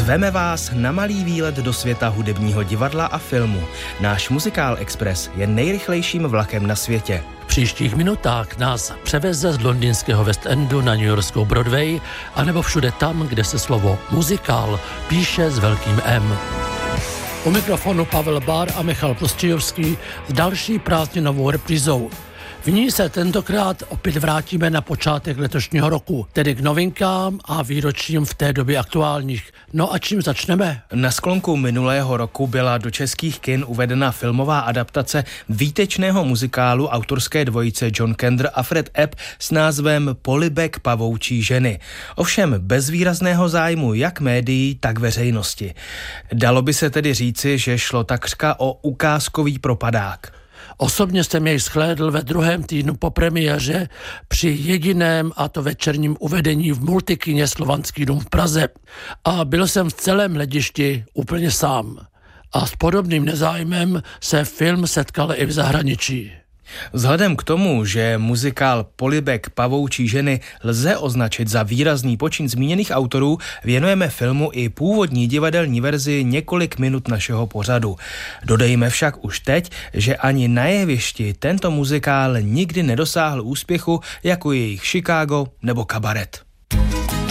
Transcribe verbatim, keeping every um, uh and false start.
Zveme vás na malý výlet do světa hudebního divadla a filmu. Náš Muzikál Express je nejrychlejším vlakem na světě. V příštích minutách nás převeze z londýnského West Endu na newyorskou Broadway, anebo všude tam, kde se slovo muzikál píše s velkým M. U mikrofonu Pavel Bár a Michal Prostějovský s další prázdninovou reprízou. V ní se tentokrát opět vrátíme na počátek letošního roku, tedy k novinkám a výročím v té době aktuálních. No a čím začneme? Na sklonku minulého roku byla do českých kin uvedena filmová adaptace výtečného muzikálu autorské dvojice John Kander a Fred Ebb s názvem Polibek pavoučí ženy. Ovšem bez výrazného zájmu jak médií, tak veřejnosti. Dalo by se tedy říci, že šlo takřka o ukázkový propadák. Osobně jsem jej shlédl ve druhém týdnu po premiéře při jediném a to večerním uvedení v multikině Slovanský dům v Praze. A byl jsem v celém hledišti úplně sám. A s podobným nezájmem se film setkal i v zahraničí. Vzhledem k tomu, že muzikál Polibek pavoučí ženy lze označit za výrazný počin zmíněných autorů, věnujeme filmu i původní divadelní verzi několik minut našeho pořadu. Dodejme však už teď, že ani na jevišti tento muzikál nikdy nedosáhl úspěchu jako jejich Chicago nebo Kabaret.